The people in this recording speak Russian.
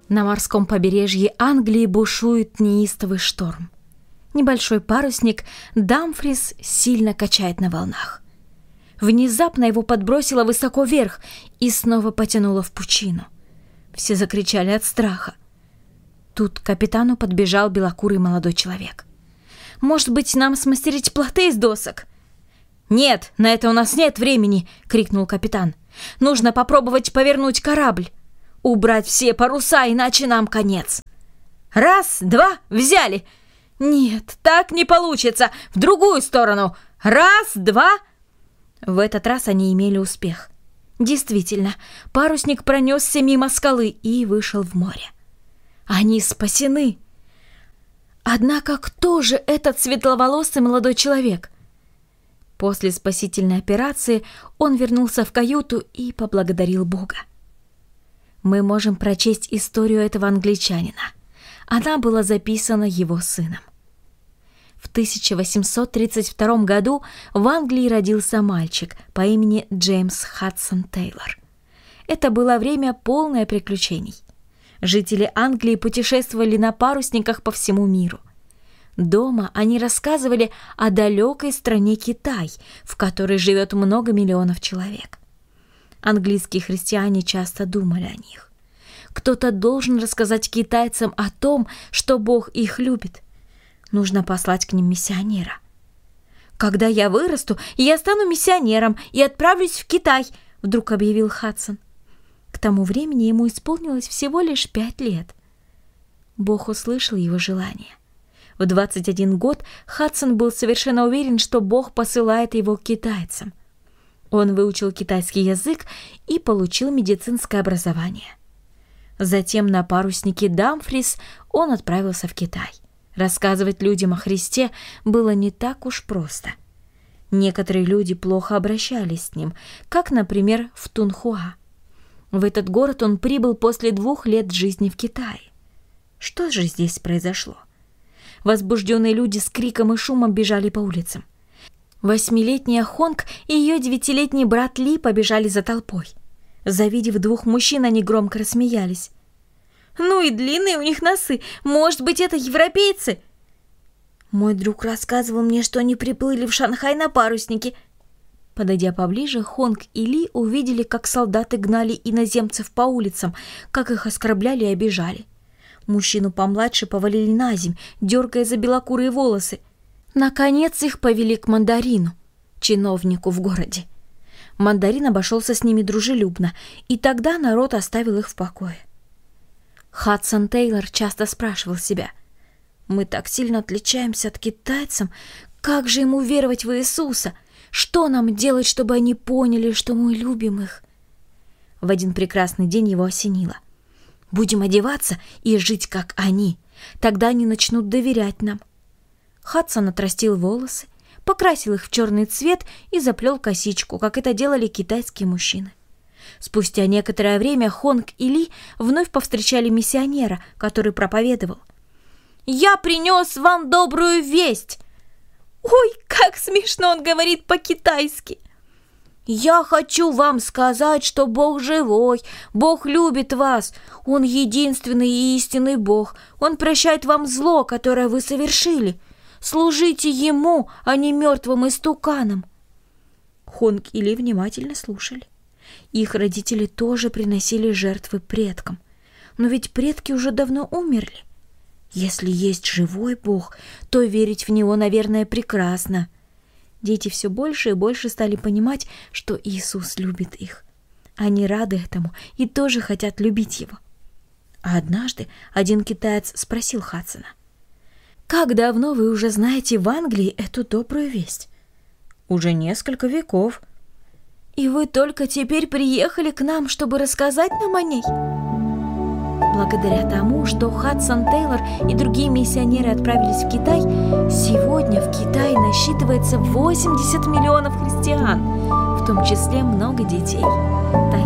На морском побережье Англии бушует неистовый шторм. Небольшой парусник Дамфрис сильно качает на волнах. Внезапно его подбросило высоко вверх и снова потянуло в пучину. Все закричали от страха. Тут к капитану подбежал белокурый молодой человек. «Может быть, нам смастерить плоты из досок?» «Нет, на это у нас нет времени!» — крикнул капитан. «Нужно попробовать повернуть корабль. Убрать все паруса, иначе нам конец!» «Раз, два, взяли!» «Нет, так не получится! В другую сторону! Раз, два!» В этот раз они имели успех. Действительно, парусник пронесся мимо скалы и вышел в море. Они спасены! Однако кто же этот светловолосый молодой человек? После спасительной операции он вернулся в каюту и поблагодарил Бога. Мы можем прочесть историю этого англичанина. Она была записана его сыном. В 1832 году в Англии родился мальчик по имени Джеймс Хадсон Тейлор. Это было время полное приключений. Жители Англии путешествовали на парусниках по всему миру. Дома они рассказывали о далекой стране Китай, в которой живет много миллионов человек. Английские христиане часто думали о них. Кто-то должен рассказать китайцам о том, что Бог их любит. Нужно послать к ним миссионера. «Когда я вырасту, я стану миссионером и отправлюсь в Китай», — вдруг объявил Хадсон. К тому времени ему исполнилось всего лишь 5 лет. Бог услышал его желание. В 21 год Хадсон был совершенно уверен, что Бог посылает его к китайцам. Он выучил китайский язык и получил медицинское образование. Затем на паруснике Дамфрис он отправился в Китай. Рассказывать людям о Христе было не так уж просто. Некоторые люди плохо обращались с ним, как, например, в Тунхуа. В этот город он прибыл после 2 лет жизни в Китае. Что же здесь произошло? Возбужденные люди с криком и шумом бежали по улицам. 8-летняя Хонг и ее 9-летний брат Ли побежали за толпой. Завидев 2 мужчин, они громко рассмеялись. «Ну и длинные у них носы! Может быть, это европейцы?» «Мой друг рассказывал мне, что они приплыли в Шанхай на паруснике». Подойдя поближе, Хонг и Ли увидели, как солдаты гнали иноземцев по улицам, как их оскорбляли и обижали. Мужчину помладше повалили на земь, дергая за белокурые волосы. Наконец их повели к Мандарину, чиновнику в городе. Мандарин обошелся с ними дружелюбно, и тогда народ оставил их в покое. Хадсон Тейлор часто спрашивал себя: «Мы так сильно отличаемся от китайцев, как же им уверовать в Иисуса? Что нам делать, чтобы они поняли, что мы любим их?» В один прекрасный день его осенило: «Будем одеваться и жить, как они, тогда они начнут доверять нам». Хадсон отрастил волосы, покрасил их в черный цвет и заплел косичку, как это делали китайские мужчины. Спустя некоторое время Хонг и Ли вновь повстречали миссионера, который проповедовал: «Я принес вам добрую весть!» «Ой, как смешно он говорит по-китайски!» «Я хочу вам сказать, что Бог живой, Бог любит вас, Он единственный и истинный Бог, Он прощает вам зло, которое вы совершили. Служите Ему, а не мертвым истуканам». Хонг и Ли внимательно слушали. Их родители тоже приносили жертвы предкам. Но ведь предки уже давно умерли. Если есть живой Бог, то верить в Него, наверное, прекрасно. Дети все больше и больше стали понимать, что Иисус любит их. Они рады этому и тоже хотят любить Его. А однажды один китаец спросил Хадсона: «Как давно вы уже знаете в Англии эту добрую весть?» «Уже несколько веков». «И вы только теперь приехали к нам, чтобы рассказать нам о ней?» Благодаря тому, что Хадсон Тейлор и другие миссионеры отправились в Китай, сегодня в Китае насчитывается 80 миллионов христиан, в том числе много детей.